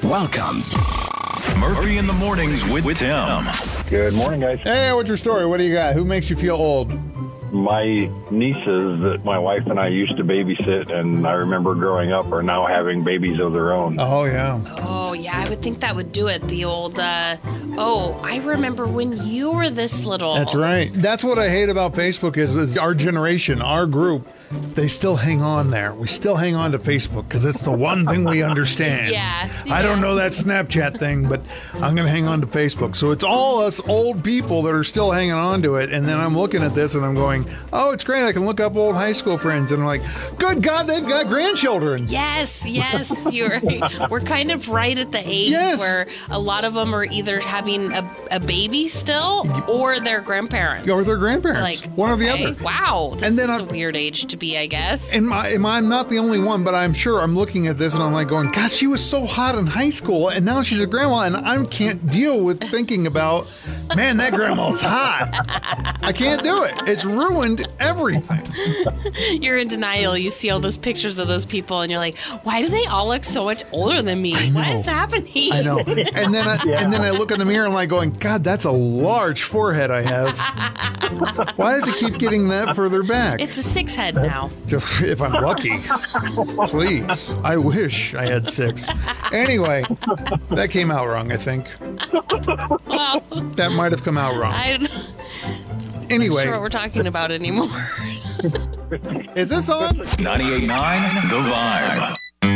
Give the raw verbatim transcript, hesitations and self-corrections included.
Welcome. Murphy in the Mornings with, with Tim. Good morning, guys. Hey, what's your story? What do you got? Who makes you feel old? My nieces that my wife and I used to babysit, and I remember growing up, are now having babies of their own. Oh, yeah. Oh, yeah, I would think that would do it. The old, uh, oh, I remember when you were this little. That's right. That's what I hate about Facebook is, is our generation, our group, they still hang on there. We still hang on to Facebook because it's the one thing we understand. Yeah, I don't yeah. know that Snapchat thing, but I'm going to hang on to Facebook. So it's all us old people that are still hanging on to it. And then I'm looking at this and I'm going, oh, it's great. I can look up old high school friends. And I'm like, good God, they've got grandchildren. Yes, yes, you're. We're kind of right at the age Yes. where a lot of them are either having a, a baby still or their grandparents. Or their grandparents. Like one or the okay, other. Wow, this And then is I'm- a weird age to be, I guess. And my, am I- I'm not the only one, but I'm sure I'm looking at this and I'm like going, gosh, she was so hot in high school and now she's a grandma and I can't deal with thinking about, man, that grandma's hot. I can't do it. It's ruined everything. You're in denial. You see all those pictures of those people and you're like, why do they all look so much older than me? I know. What is happening? I know. And then I, and then I look in the mirror and I'm like going, God, that's a large forehead I have. Why does it keep getting that further back? It's a six head now. If I'm lucky. Please. I wish I had six. Anyway, that came out wrong, I think. Well, That might have come out wrong. I don't Anyway, know what we're talking about anymore. is this on? ninety-eight point nine The Vibe.